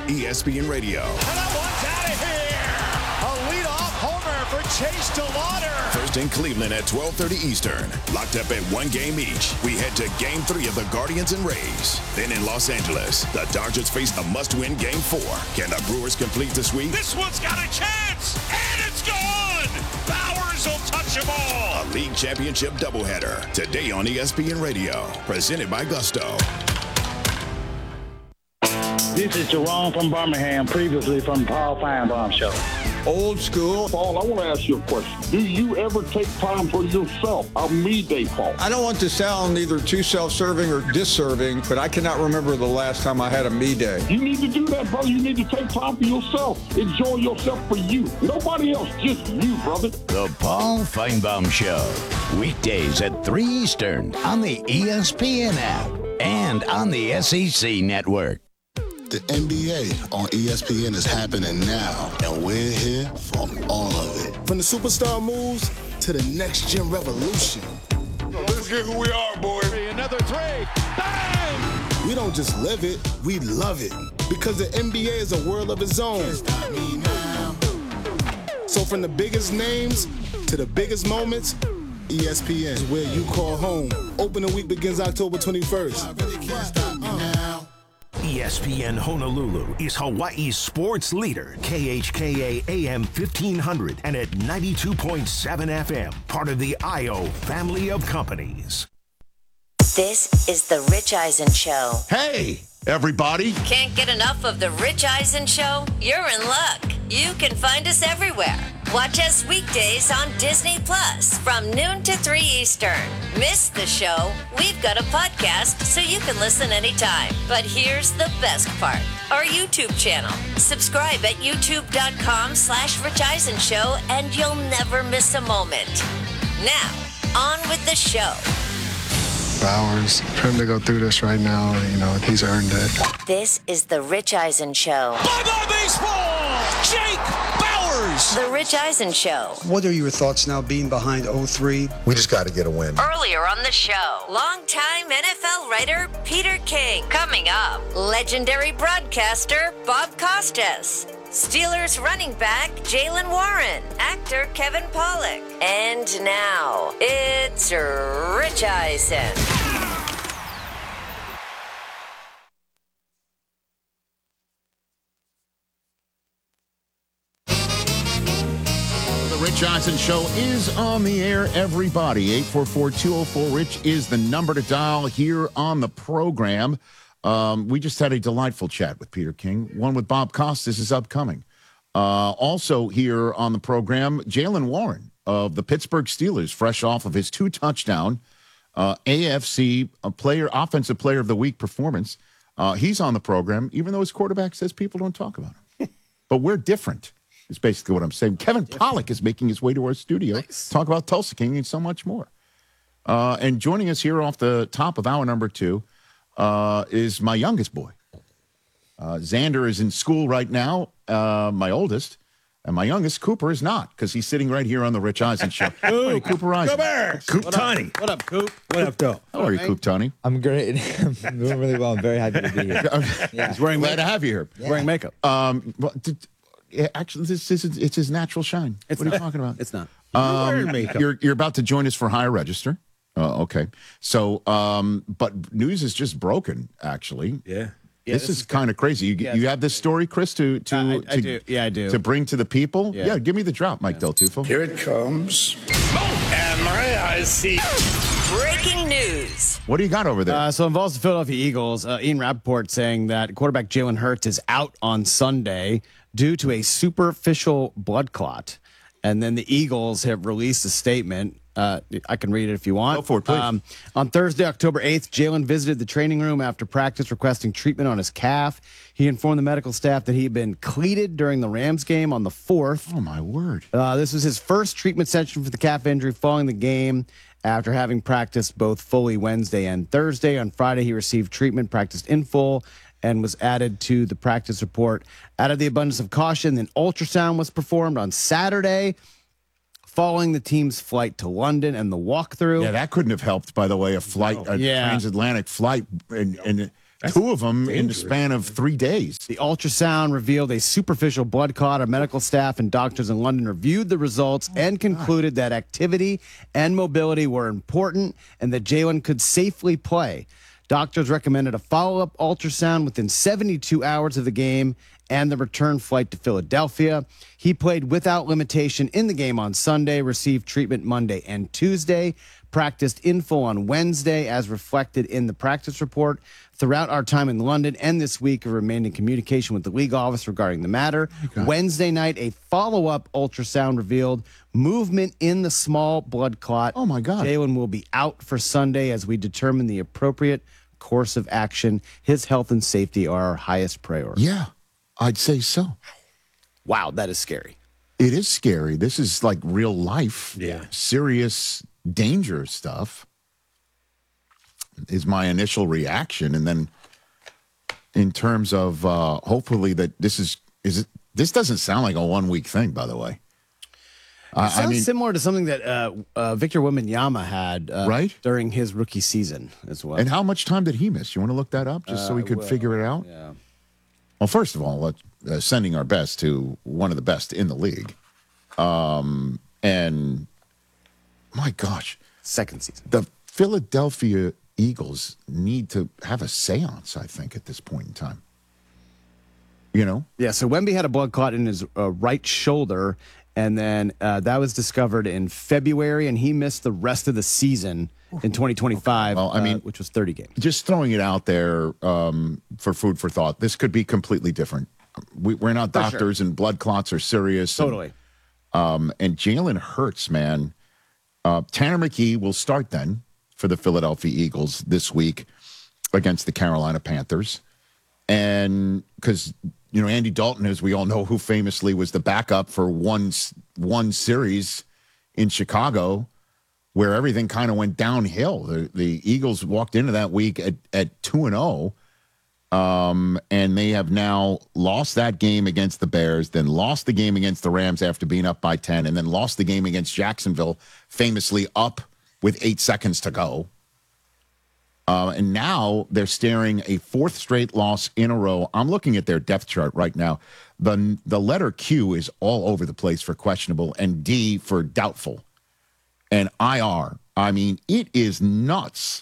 ESPN Radio. And that one's out of here. A leadoff homer for Chase DeLauder. First in Cleveland at 12:30 Eastern. Locked up at one game each. We head to Game 3 of the Guardians and Rays. Then in Los Angeles, the Dodgers face a must-win Game 4. Can the Brewers complete the sweep? This one's got a chance, and it's gone. Bowers will touch them all. A league championship doubleheader. Today on ESPN Radio. Presented by Gusto. This is Jerome from Birmingham, previously from Paul Feinbaum Show. Old school. Paul, I want to ask you a question. Do you ever take time for yourself? A me day, Paul. I don't want to sound either too self-serving or disserving, but I cannot remember the last time I had a me day. You need to do that, brother. You need to take time for yourself. Enjoy yourself for you. Nobody else, just you, brother. The Paul Feinbaum Show. Weekdays at 3 Eastern on the ESPN app and on the SEC network. The NBA on ESPN is happening now, and we're here for all of it. From the superstar moves to the next-gen revolution. Let's get who we are, boy. Another three. Bang! We don't just live it, we love it. Because the NBA is a world of its own. So from the biggest names to the biggest moments, ESPN is where you call home. Opening week begins October 21st. ESPN Honolulu is Hawaii's sports leader, KHKA AM 1500 and at 92.7 FM, part of the IO family of companies. This is the Rich Eisen Show. Hey, everybody. Can't get enough of the Rich Eisen Show? You're in luck. You can find us everywhere. Watch us weekdays on Disney Plus from noon to 3 Eastern. Miss the show? We've got a podcast so you can listen anytime. But here's the best part. Our YouTube channel. Subscribe at youtube.com/Rich Eisen Show and you'll never miss a moment. Now, on with the show. Bowers, for him to go through this right now, he's earned it. This is the Rich Eisen Show. Bye-bye baseball! Jake Bowers! The Rich Eisen Show. What are your thoughts now being behind 0-3? We just got to get a win. Earlier on the show, longtime NFL writer Peter King. Coming up, legendary broadcaster Bob Costas. Steelers running back Jaylen Warren, actor Kevin Pollak. And now, it's Rich Eisen. The Rich Eisen Show is on the air, everybody. 844-204-RICH is the number to dial here on the program. We just had a delightful chat with Peter King. One with Bob Costas is upcoming. Also here on the program, Jaylen Warren of the Pittsburgh Steelers, fresh off of his 2-touchdown AFC Offensive Player of the Week performance. He's on the program, even though his quarterback says people don't talk about him. But we're different, is basically what I'm saying. Kevin Pollak is making his way to our studio. Nice. Talk about Tulsa King and so much more. And joining us here off the top of hour number 2 is my youngest boy. Xander is in school right now, my oldest, and my youngest, Cooper, is not, because he's sitting right here on the Rich Eisen Show. Hey, Cooper Eisen. Go Bears! Coop Tony. What up, Coop? What up, Coop? How are you, Coop Tony? I'm great. I'm doing really well. I'm very happy to be here. Yeah. He's wearing glad to have you here. Yeah. Wearing makeup. Actually, it's his natural shine. What are you talking about? It's not. You're about to join us for Higher Register. Okay. So, but news is just broken, actually. Yeah. This is kind of crazy. You have this story, Chris, to I do. Yeah, I do. To bring to the people? Yeah, give me the drop, Mike Del Tufo. Here it comes. And my eyes see. Breaking news. What do you got over there? So involves the Philadelphia Eagles. Ian Rappaport saying that quarterback Jalen Hurts is out on Sunday due to a superficial blood clot. And then the Eagles have released a statement. I can read it if you want. Go for it, please. On Thursday, October 8th, Jalen visited the training room after practice requesting treatment on his calf. He informed the medical staff that he had been cleated during the Rams game on the 4th. Oh, my word. This was his first treatment session for the calf injury following the game after having practiced both fully Wednesday and Thursday. On Friday, he received treatment, practiced in full, and was added to the practice report. Out of the abundance of caution, an ultrasound was performed on Saturday following the team's flight to London and the walkthrough. Yeah, that couldn't have helped, by the way, a transatlantic flight. And Two of them in the span of 3 days. The ultrasound revealed a superficial blood clot. Our medical staff and doctors in London reviewed the results and concluded that activity and mobility were important and that Jalen could safely play. Doctors recommended a follow-up ultrasound within 72 hours of the game and the return flight to Philadelphia. He played without limitation in the game on Sunday, received treatment Monday and Tuesday, practiced in full on Wednesday as reflected in the practice report. Throughout our time in London and this week, we remained in communication with the league office regarding the matter. Wednesday night, a follow-up ultrasound revealed movement in the small blood clot. Oh, my God. Jalen will be out for Sunday as we determine the appropriate course of action. His health and safety are our highest priority. Yeah, I'd say so. Wow, that is scary. It is scary. This is like real life, serious danger stuff is my initial reaction. And then in terms of hopefully that this doesn't sound like a 1 week thing, by the way. Sounds similar to something that Victor Wembanyama had right? during his rookie season as well. And how much time did he miss? You want to look that up just so we could figure it out? Yeah. Well, first of all, sending our best to one of the best in the league. And my gosh. Second season. The Philadelphia Eagles need to have a seance, I think, at this point in time. You know? Yeah, so Wemby had a blood clot in his right shoulder, and then that was discovered in February, and he missed the rest of the season in 2025, well, I mean, which was 30 games. Just throwing it out there for food for thought. This could be completely different. We're not doctors, and blood clots are serious. Totally. And Jalen Hurts, man. Tanner McKee will start then for the Philadelphia Eagles this week against the Carolina Panthers. And because, you know, Andy Dalton, as we all know, who famously was the backup for one series in Chicago, where everything kind of went downhill. The Eagles walked into that week at 2-0, and they have now lost that game against the Bears, then lost the game against the Rams after being up by 10, and then lost the game against Jacksonville, famously up with 8 seconds to go. And now they're staring a fourth straight loss in a row. I'm looking at their depth chart right now. The letter Q is all over the place for questionable and D for doubtful. And IR, I mean, it is nuts.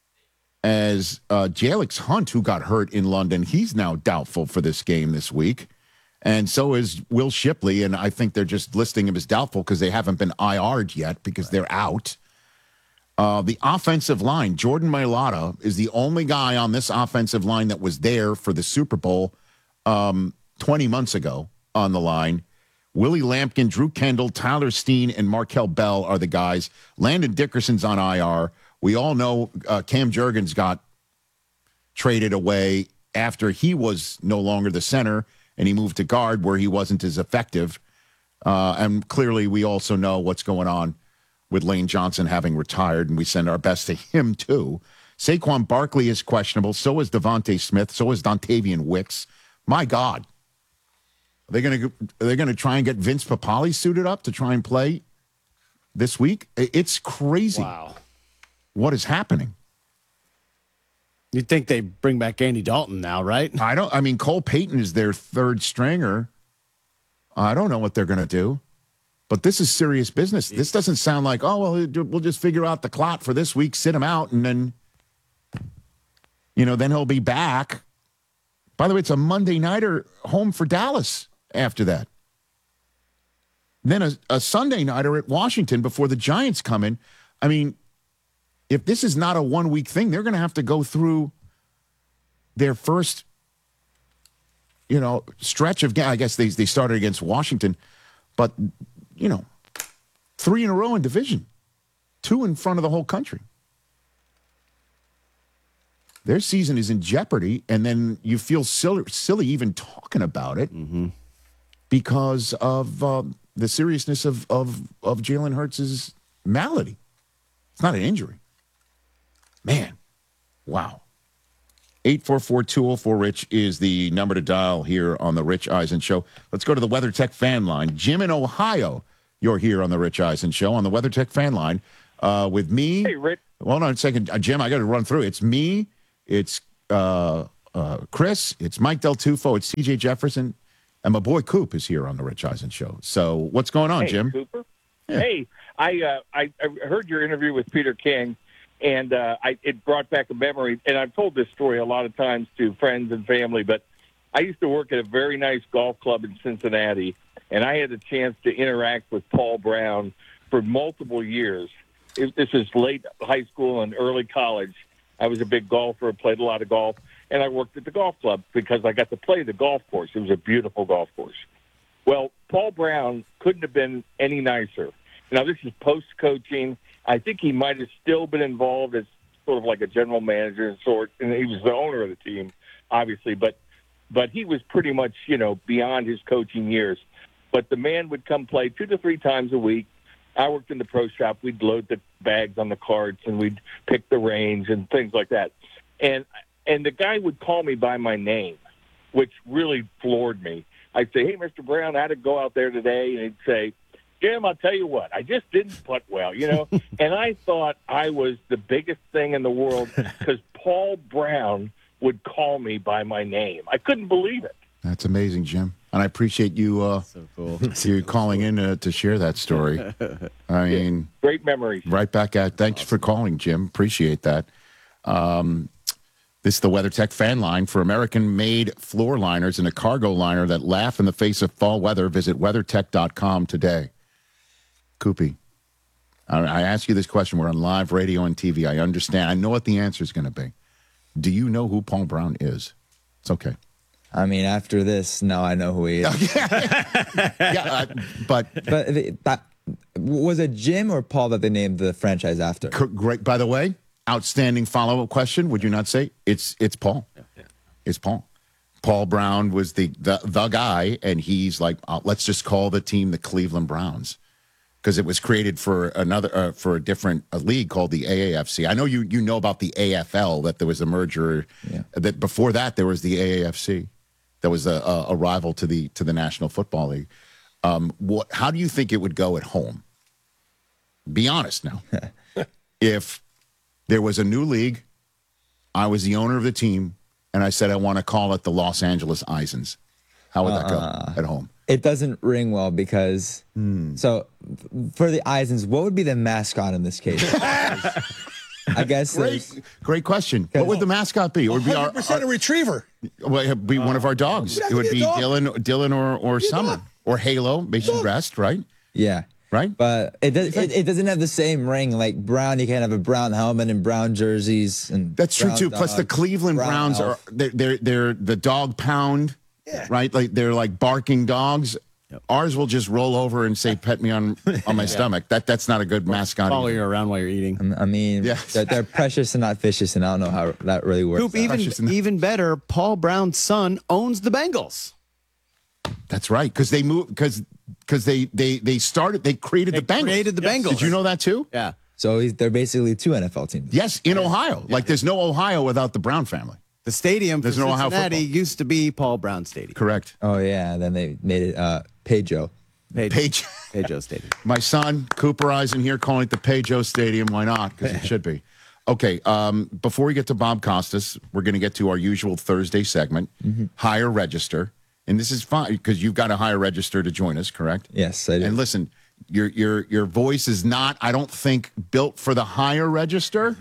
As Jalix Hunt, who got hurt in London, he's now doubtful for this game this week. And so is Will Shipley, and I think they're just listing him as doubtful because they haven't been IR'd yet because they're out. The offensive line, Jordan Mailata is the only guy on this offensive line that was there for the Super Bowl 20 months ago on the line. Willie Lampkin, Drew Kendall, Tyler Steen, and Markel Bell are the guys. Landon Dickerson's on IR. We all know Cam Jurgens got traded away after he was no longer the center, and he moved to guard where he wasn't as effective. And clearly we also know what's going on with Lane Johnson having retired, and we send our best to him too. Saquon Barkley is questionable. So is Devontae Smith. So is Dontavian Wicks. My God. Are they going to try and get Vince Papale suited up to try and play this week? It's crazy. Wow. What is happening? You'd think they bring back Andy Dalton now, right? I mean, Cole Payton is their third stringer. I don't know what they're going to do. But this is serious business. This doesn't sound like, oh, well, we'll just figure out the clot for this week, sit him out, and then, then he'll be back. By the way, it's a Monday nighter home for Dallas after that. Then a Sunday nighter at Washington before the Giants come in. I mean, if this is not a 1 week thing, they're going to have to go through their first, stretch of, I guess they started against Washington, but 3 in a row in division, 2 in front of the whole country. Their season is in jeopardy, and then you feel silly even talking about it because of the seriousness of Jalen Hurts' malady. It's not an injury. Man, wow. 844-204-RICH is the number to dial here on the Rich Eisen Show. Let's go to the WeatherTech fan line. Jim in Ohio, you're here on the Rich Eisen Show on the WeatherTech fan line with me. Hey, Rick. Hold on a second. Jim, I got to run through. It's me. It's Chris. It's Mike Del Tufo. It's CJ Jefferson. And my boy Coop is here on the Rich Eisen Show. So what's going on, hey, Jim? Cooper. Yeah. Hey, I heard your interview with Peter King, and it brought back a memory. And I've told this story a lot of times to friends and family, but I used to work at a very nice golf club in Cincinnati, and I had a chance to interact with Paul Brown for multiple years. This is late high school and early college. I was a big golfer, played a lot of golf, and I worked at the golf club because I got to play the golf course. It was a beautiful golf course. Well, Paul Brown couldn't have been any nicer. Now, this is post-coaching. I think he might have still been involved as sort of like a general manager of sorts, and he was the owner of the team, obviously, but he was pretty much, beyond his coaching years. But the man would come play 2 to 3 times a week. I worked in the pro shop. We'd load the bags on the carts, and we'd pick the range and things like that. And the guy would call me by my name, which really floored me. I'd say, hey, Mr. Brown, I had to go out there today. And he'd say, Jim, I'll tell you what, I just didn't putt well, And I thought I was the biggest thing in the world because Paul Brown would call me by my name. I couldn't believe it. That's amazing, Jim. And I appreciate you so cool. you calling in to share that story. I mean, great memories. Right back at. Thanks for calling, Jim. Appreciate that. This is the WeatherTech fan line for American-made floor liners and a cargo liner that laugh in the face of fall weather. Visit WeatherTech.com today. Koopy, I ask you this question. We're on live radio and TV. I understand. I know what the answer is going to be. Do you know who Paul Brown is? It's okay. I mean, after this, now I know who he is. But that was it Jim or Paul that they named the franchise after? Great. By the way, outstanding follow-up question. Would you not say it's Paul? Yeah. It's Paul. Paul Brown was the guy, and he's like, let's just call the team the Cleveland Browns because it was created for another for a different league called the AAFC. I know you know about the AFL, that there was a merger. Yeah. That before that there was the AAFC. That was a rival to the National Football League. How do you think it would go at home? Be honest now. If there was a new league, I was the owner of the team, and I said I want to call it the Los Angeles Eisens, how would that go at home? It doesn't ring well because so for the Eisens, what would be the mascot in this case? I guess great question. What would the mascot be? It would be 100% a retriever. Well, it would be one of our dogs. It would be Dylan or Summer or Halo. Maybe Rest, right? Yeah. Right? But it doesn't have the same ring. Like Brown, you can't have a brown helmet and brown jerseys. And that's true too. Plus the Cleveland Browns are they're the dog pound, right? Like they're like barking dogs. Yep. Ours will just roll over and say, "Pet me on my stomach." That's not a good mascot. Follow you around while you're eating. I mean, they're precious and not vicious, and I don't know how that really works. Coop, even better, Paul Brown's son owns the Bengals. That's right, because they moved because they created the Bengals. Did you know that too? Yeah. So they're basically 2 NFL teams. Yes, in Ohio. Like there's no Ohio without the Brown family. The stadium for no Cincinnati used to be Paul Brown Stadium. Correct. Oh yeah, then they made it Pedro Stadium. My son Cooper Eisen here calling it the Pedro Stadium. Why not? Because it should be. Okay. Before we get to Bob Costas, we're going to get to our usual Thursday segment, Higher Register. And this is fine because you've got a higher register to join us, correct? Yes, I do. And listen, your voice is not, I don't think, built for the higher register.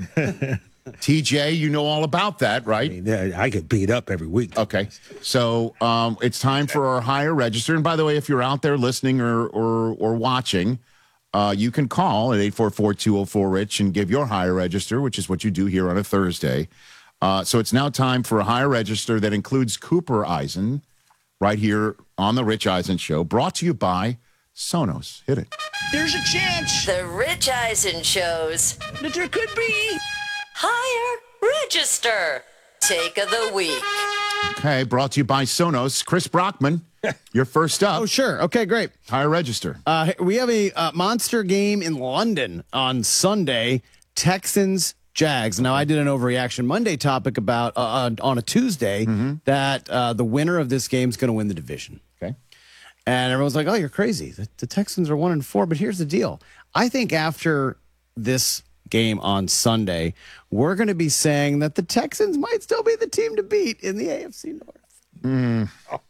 TJ, you know all about that, right? I mean, I get beat up every week. Okay, so it's time for our higher register. And by the way, if you're out there listening or watching, you can call at 844-204-RICH and give your higher register, which is what you do here on a Thursday. So it's now time for a higher register that includes Cooper Eisen, right here on the Rich Eisen Show, brought to you by Sonos. Hit it. There's a chance. The Rich Eisen shows That there could be. Higher Register Take of the Week. Okay, brought to you by Sonos. Chris Brockman, you're first up. Oh, sure. Okay, great. Higher Register. We have a monster game in London on Sunday, Texans Jags. Now, I did an Overreaction Monday topic about on a Tuesday that the winner of this game is going to win the division. Okay. And everyone's like, oh, you're crazy. The Texans are 1-4. But here's the deal. I think after this game on Sunday, we're going to be saying that the Texans might still be the team to beat in the AFC North.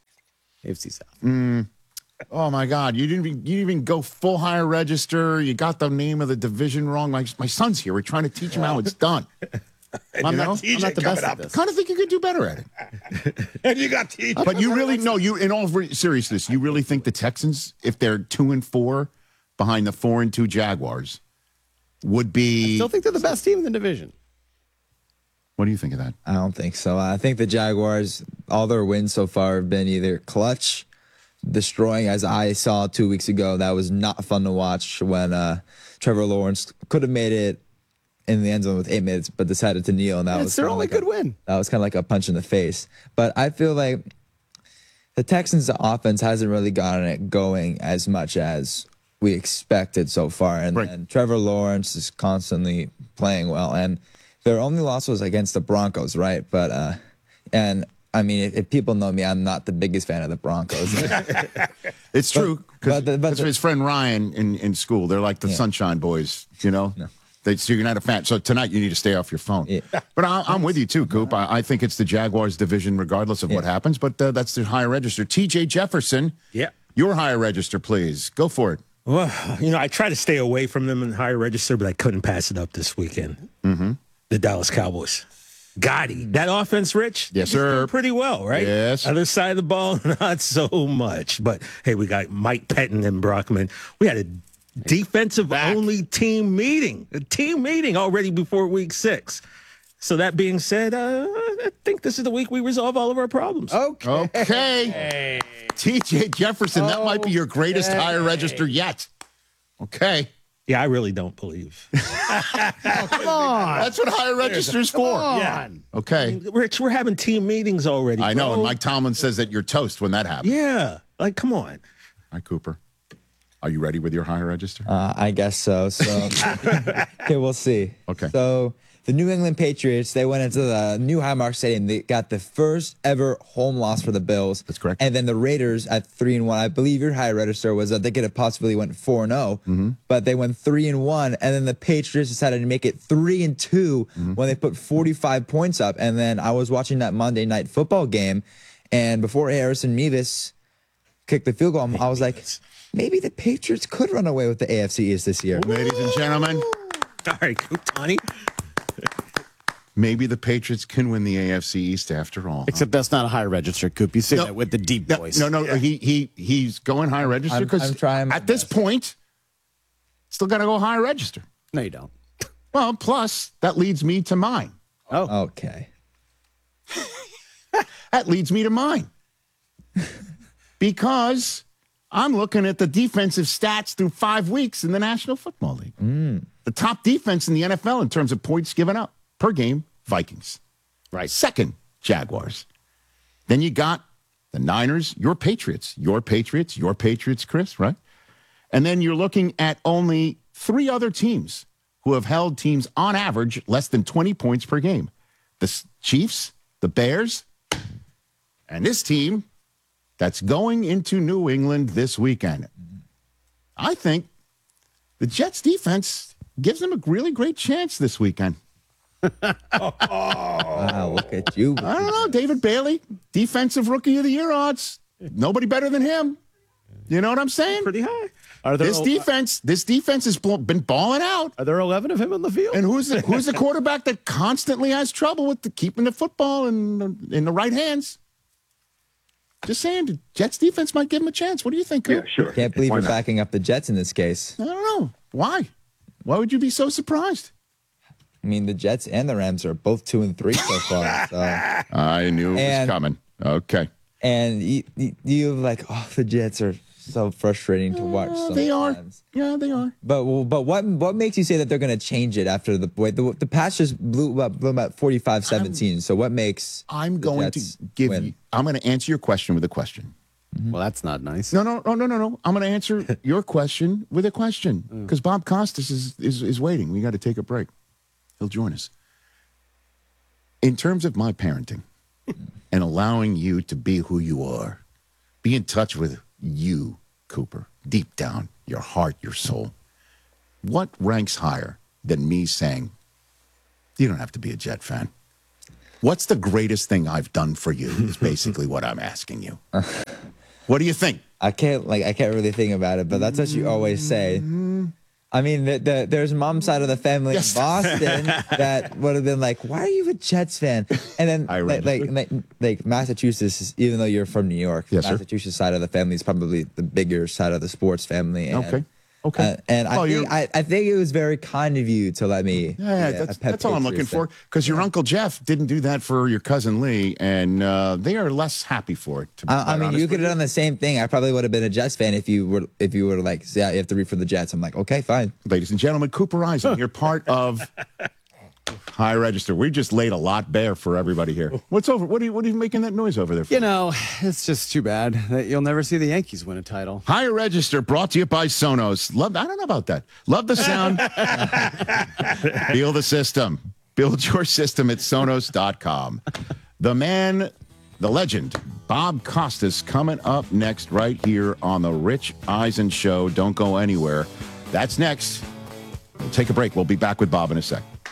AFC South. Oh my God! You didn't even go full higher register. You got the name of the division wrong. My son's here. We're trying to teach him how it's done. I'm not the best at this. Kind of think you could do better at it. And you got TJ. But you really in all seriousness, you really think the Texans, if they're 2-4 behind the 4-2 Jaguars, would be? I still think they're the best team in the division. What do you think of that? I don't think so. I think the Jaguars, all their wins so far have been either clutch, destroying, as I saw 2 weeks ago. That was not fun to watch when Trevor Lawrence could have made it in the end zone with 8 minutes, but decided to kneel, and that was their only good win. That was kind of like a punch in the face. But I feel like the Texans' offense hasn't really gotten it going as much as we expected so far, and Trevor Lawrence is constantly playing well, and their only loss was against the Broncos, right? But and I mean, if people know me, I'm not the biggest fan of the Broncos. It's true. But That's his friend Ryan in school. They're like the Sunshine Boys, you know? No. So you're not a fan. So tonight you need to stay off your phone. Yeah. But I'm with you too, Coop. I think it's the Jaguars division regardless of what happens, but that's the higher register. TJ Jefferson, your higher register, please. Go for it. Well, I try to stay away from them in higher register, but I couldn't pass it up this weekend. Mm-hmm. The Dallas Cowboys. Gotti. That offense, Rich? Yes, sir. Doing pretty well, right? Yes. Other side of the ball, not so much. But, hey, we got Mike Pettin and Brockman. We had a defensive-only team meeting. A team meeting already before week 6. So that being said, I think this is the week we resolve all of our problems. Okay. TJ Jefferson, that might be your greatest higher register yet. Okay. Yeah, I really don't believe. Come on. That's what higher register's for. Yeah. Okay. Rich, we're having team meetings already. I know, bro. and Mike Tomlin says that you're toast when that happens. Yeah. Like, come on. Hi, Cooper. Are you ready with your higher register? I guess so. Okay, we'll see. Okay. So the New England Patriots, they went into the new Highmark Stadium. They got the first ever home loss for the Bills. That's correct. And then the Raiders at 3-1. I believe your higher register was that they could have possibly went 4-0, but they went 3-1. And then the Patriots decided to make it 3-2 when they put 45 points up. And then I was watching that Monday Night Football game, and before Harrison Mevis kicked the field goal, I was like, maybe the Patriots could run away with the AFC East this year. Ladies and gentlemen. All right, Tony. Maybe the Patriots can win the AFC East after all. Except that's not a high register, Coop. You say that with the deep voice. No. He's going high register because I'm trying my at this point, still got to go high register. No, you don't. Well, plus that leads me to mine. Oh, okay. That leads me to mine because I'm looking at the defensive stats through 5 weeks in the National Football League. The top defense in the NFL in terms of points given up per game, Vikings. Right. Second, Jaguars. Then you got the Niners, your Patriots, Chris, right? And then you're looking at only 3 other teams who have held teams on average less than 20 points per game. The Chiefs, the Bears, and this team that's going into New England this weekend. I think the Jets defense gives them a really great chance this weekend. Wow, look at you. I don't know. David Bailey, defensive rookie of the year odds. Nobody better than him. You know what I'm saying? Pretty high. This defense has been balling out. Are there 11 of him on the field? And who's the quarterback that constantly has trouble with keeping the football in the right hands? Just saying, the Jets defense might give him a chance. What do you think? Yeah, sure. Can't believe you're backing up the Jets in this case. I don't know. Why? Why would you be so surprised? I mean, the Jets and the Rams are both 2-3 so far. So. I knew it was coming. Okay. And you like, the Jets are so frustrating to watch. They are. Sometimes. Yeah, they are. But what makes you say that they're going to change it after the Pats just blew about 45-17? So what makes I'm going to answer your question with a question. Well, that's not nice. No. I'm going to answer your question with a question because Bob Costas is waiting. We got to take a break. He'll join us. In terms of my parenting and allowing you to be who you are, be in touch with you, Cooper, deep down, your heart, your soul. What ranks higher, than me saying, you don't have to be a Jet fan. What's the greatest thing I've done for you is basically what I'm asking you. What do you think? I can't really think about it, but that's what you always say. I mean, there's mom's side of the family in Boston that would have been like, why are you a Jets fan? And then like Massachusetts, even though you're from New York, Massachusetts side of the family is probably the bigger side of the sports family. And, and I think it was very kind of you to let me. That's all I'm looking for. Because your Uncle Jeff didn't do that for your cousin Lee, and they are less happy for it. I mean, you could have done the same thing. I probably would have been a Jets fan if you were like, yeah, you have to root for the Jets. I'm like, okay, fine. Ladies and gentlemen, Cooper Eisen, you're part of High Register. We just laid a lot bare for everybody here. What's over? What are you making that noise over there for? You know, it's just too bad that you'll never see the Yankees win a title. High Register brought to you by Sonos. I don't know about that. Love the sound. Feel the system. Build your system at Sonos.com. The man, the legend, Bob Costas, coming up next right here on the Rich Eisen Show. Don't go anywhere. That's next. We'll take a break. We'll be back with Bob in a sec.